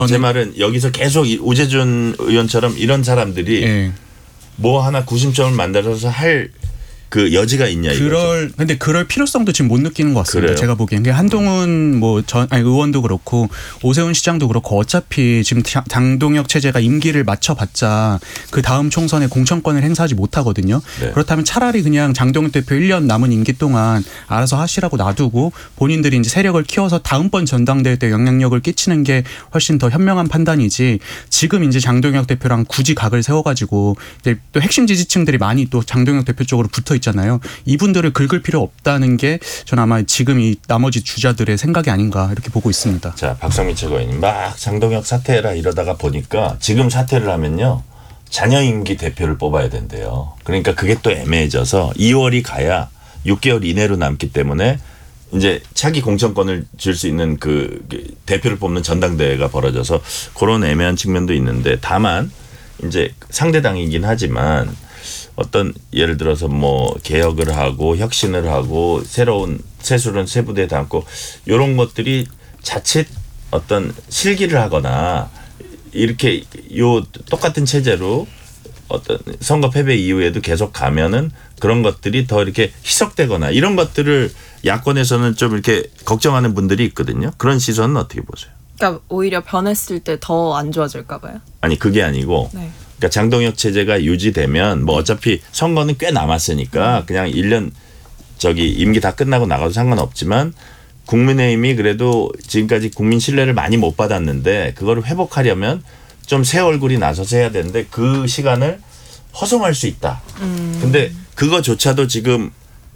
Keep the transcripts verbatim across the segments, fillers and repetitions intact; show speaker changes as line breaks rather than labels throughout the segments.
제 말은 여기서 계속 오재준 의원처럼 이런 사람들이 네. 뭐 하나 구심점을 만들어서 할 그 여지가 있냐 이거죠.
그럴 근데 그럴 필요성도 지금 못 느끼는 것 같습니다.
그래요?
제가 보기엔 한동훈 뭐 전 아니 의원도 그렇고 오세훈 시장도 그렇고 어차피 지금 장동혁 체제가 임기를 맞춰봤자 그 다음 총선에 공천권을 행사하지 못하거든요. 네. 그렇다면 차라리 그냥 장동혁 대표 일 년 남은 임기 동안 알아서 하시라고 놔두고 본인들이 이제 세력을 키워서 다음번 전당대회 때 영향력을 끼치는 게 훨씬 더 현명한 판단이지. 지금 이제 장동혁 대표랑 굳이 각을 세워가지고 이제 또 핵심 지지층들이 많이 또 장동혁 대표 쪽으로 붙어 있잖아요. 이분들을 긁을 필요 없다는 게 저는 아마 지금 이 나머지 주자들의 생각이 아닌가 이렇게 보고 있습니다.
자, 박성민 최고위원님 막 장동혁 사퇴해라 이러다가 보니까 지금 사퇴를 하면요. 자녀 임기 대표를 뽑아야 된대요. 그러니까 그게 또 애매해져서 이월이 가야 육 개월 이내로 남기 때문에 이제 차기 공천권을 줄 수 있는 그 대표를 뽑는 전당대회가 벌어져서 그런 애매한 측면도 있는데 다만 이제 상대당이긴 하지만 어떤 예를 들어서 뭐 개혁을 하고 혁신을 하고 새로운 새술은 새 부대에 담고 이런 것들이 자칫 어떤 실기를 하거나 이렇게 요 똑같은 체제로 어떤 선거 패배 이후에도 계속 가면은 그런 것들이 더 이렇게 희석되거나 이런 것들을 야권에서는 좀 이렇게 걱정하는 분들이 있거든요. 그런 시선은 어떻게 보세요?
그러니까 오히려 변했을 때 더 안 좋아질까 봐요?
아니 그게 아니고 네. 그러니까 장동혁 체제가 유지되면 뭐 어차피 선거는 꽤 남았으니까 그냥 일 년 저기 임기 다 끝나고 나가도 상관없지만 국민의힘이 그래도 지금까지 국민 신뢰를 많이 못 받았는데 그거를 회복하려면 좀 새 얼굴이 나서서 해야 되는데 그 시간을 허송할 수 있다. 음. 근데 그거조차도 지금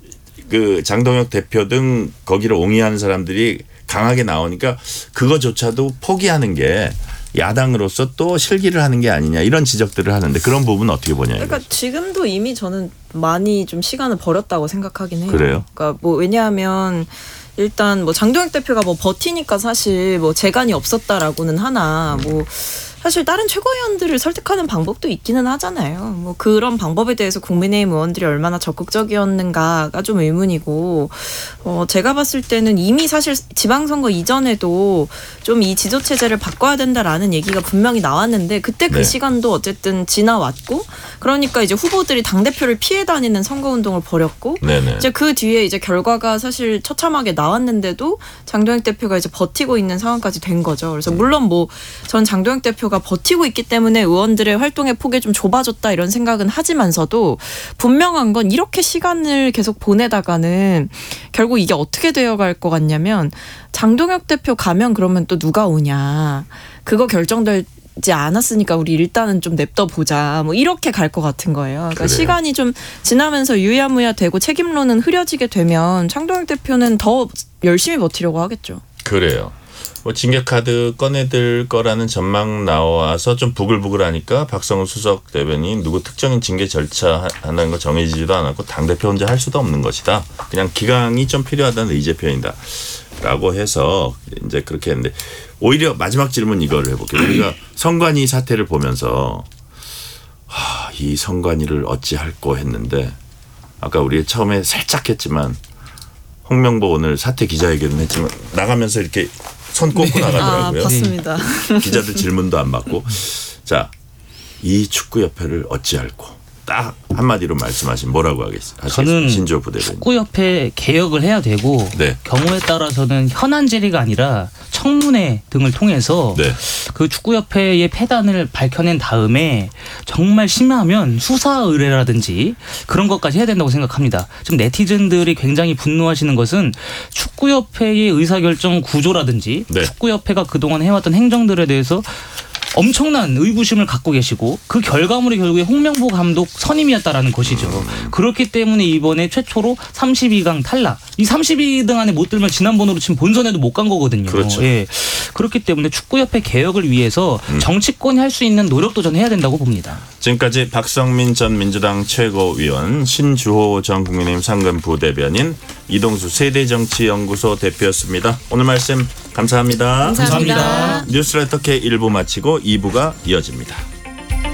그 장동혁 대표 등 거기를 옹이하는 사람들이 강하게 나오니까 그거조차도 포기하는 게 야당으로서 또 실기를 하는 게 아니냐 이런 지적들을 하는데 그런 부분은 어떻게 보냐요.
그러니까 지금도 이미 저는 많이 좀 시간을 버렸다고 생각하긴 해요.
그래요?
그러니까 뭐 왜냐하면 일단 뭐 장동혁 대표가 뭐 버티니까 사실 뭐 재간이 없었다라고는 하나 뭐 사실 다른 최고위원들을 설득하는 방법도 있기는 하잖아요. 뭐 그런 방법에 대해서 국민의힘 의원들이 얼마나 적극적이었는가가 좀 의문이고 어 제가 봤을 때는 이미 사실 지방선거 이전에도 좀 이 지도체제를 바꿔야 된다라는 얘기가 분명히 나왔는데 그때 그 네. 시간도 어쨌든 지나왔고 그러니까 이제 후보들이 당대표를 피해 다니는 선거운동을 벌였고 네네. 이제 그 뒤에 이제 결과가 사실 처참하게 나왔는데도 장동혁 대표가 이제 버티고 있는 상황까지 된 거죠. 그래서 물론 뭐 전 장동혁 대표가 버티고 있기 때문에 의원들의 활동의 폭이 좀 좁아졌다 이런 생각은 하지만서도 분명한 건 이렇게 시간을 계속 보내다가는 결국 이게 어떻게 되어갈 것 같냐면 장동혁 대표 가면 그러면 또 누가 오냐 그거 결정될 지 않았으니까 우리 일단은 좀 냅둬 보자 뭐 이렇게 갈 것 같은 거예요. 그러니까 그래요. 시간이 좀 지나면서 유야무야 되고 책임론은 흐려지게 되면 장동혁 대표는 더 열심히 버티려고 하겠죠.
그래요. 뭐 징계 카드 꺼내들 거라는 전망 나와서 좀 부글부글하니까 박성훈 수석 대변인 누구 특정인 징계 절차 하는 거 정해지지도 않았고 당대표 혼자 할 수도 없는 것이다. 그냥 기강이 좀 필요하다는 의제 표현이다. 라고 해서 이제 그렇게 했는데 오히려 마지막 질문 이거를 해볼게요. 우리가 선관위 사태를 보면서 하, 이 선관위를 어찌할꼬 했는데 아까 우리 처음에 살짝 했지만 홍명보 오늘 사태 기자회견을 했지만 나가면서 이렇게 손 꽂고 네. 나가더라고요.
아, 봤습니다.
기자들 질문도 안 받고. 자, 이 축구협회를 어찌할꼬. 딱 한마디로 말씀하신 뭐라고 하겠어요?
저는
신조 부대변인.
축구협회 개혁을 해야 되고 네. 경우에 따라서는 현안 질의가 아니라 청문회 등을 통해서 네. 그 축구협회의 폐단을 밝혀낸 다음에 정말 심하면 수사 의뢰라든지 그런 것까지 해야 된다고 생각합니다. 지금 네티즌들이 굉장히 분노하시는 것은 축구협회의 의사결정 구조라든지 네. 축구협회가 그동안 해왔던 행정들에 대해서 엄청난 의구심을 갖고 계시고 그 결과물이 결국에 홍명보 감독 선임이었다라는 것이죠. 음. 그렇기 때문에 이번에 최초로 삼십이 강 탈락. 이 삼십이 등 안에 못 들면 지난번으로 치면 본선에도 못 간 거거든요.
그렇죠.
예. 그렇기 때문에 축구협회 개혁을 위해서 음. 정치권이 할 수 있는 노력도 저는 해야 된다고 봅니다.
지금까지 박성민 전 민주당 최고위원, 신주호 전 국민의힘 상근 부대변인, 이동수 세대정치연구소 대표였습니다. 오늘 말씀 감사합니다.
감사합니다.
감사합니다.
뉴스레터 K 일 부 마치고 이 부가 이어집니다.